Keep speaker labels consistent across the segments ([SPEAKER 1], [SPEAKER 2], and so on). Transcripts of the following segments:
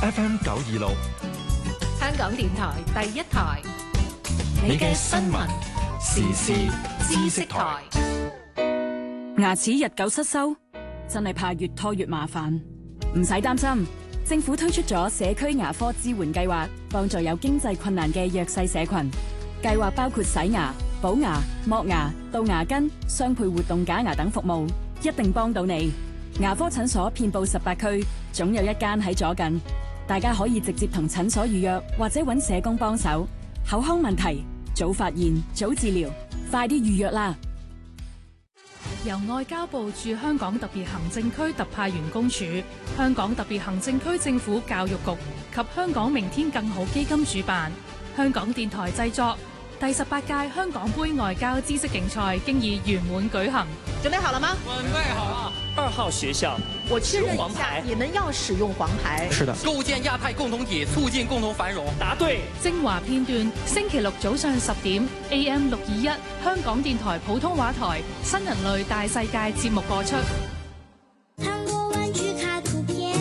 [SPEAKER 1] FM 926，
[SPEAKER 2] 香港電台第一台，你嘅新聞時事知識台。
[SPEAKER 3] 牙齒日久失修，真係怕越拖越麻煩。唔使擔心，政府推出咗社區牙科支援計劃，幫助有經濟困難嘅弱勢社群。計劃包括洗牙、補牙、剝牙、杜牙根、雙倍活動假牙等服務，一定幫到你。牙科診所遍佈18區，總有一間喺左近。大家可以直接同診所預約，或者揾社工幫手。口腔問題，早發現，早治療，快啲預約啦！
[SPEAKER 4] 由外交部駐香港特別行政區特派員公署、香港特別行政區政府教育局及香港明天更好基金主辦，香港電台製作，第18屆香港杯外交知識競賽經已圓滿舉行。
[SPEAKER 5] 準備好了嗎？
[SPEAKER 6] 準備好了。2號學校，
[SPEAKER 5] 我確認一下，你們要使用黃牌。
[SPEAKER 6] 是的。構建亞太共同體，促進共同繁榮。答對。
[SPEAKER 4] 精華片段，星期六早上10點 AM 621，香港電台普通話台新人類大世界節目播出。
[SPEAKER 7] 糖果玩具卡圖片。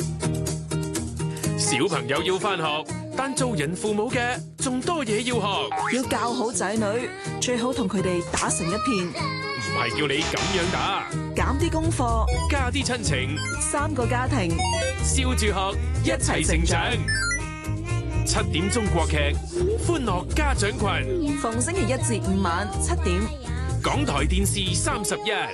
[SPEAKER 8] 小朋友要返學，但做人父母嘅仲多嘢要學。
[SPEAKER 9] 要教好仔女，最好同佢哋打成一片。
[SPEAKER 8] 唔係叫你咁樣打，
[SPEAKER 9] 減啲功課，
[SPEAKER 8] 加啲親情
[SPEAKER 9] ，3個家庭，
[SPEAKER 8] 笑住學，一齊成長。7點中國劇，歡樂家長群，
[SPEAKER 9] 逢星期1至5晚7點，
[SPEAKER 8] 港台電視31。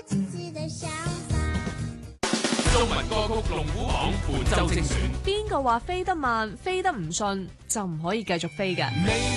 [SPEAKER 8] 中文歌曲龍虎榜本周精選。
[SPEAKER 5] 邊個話飛得慢、飛得唔順就唔可以繼續飛㗎？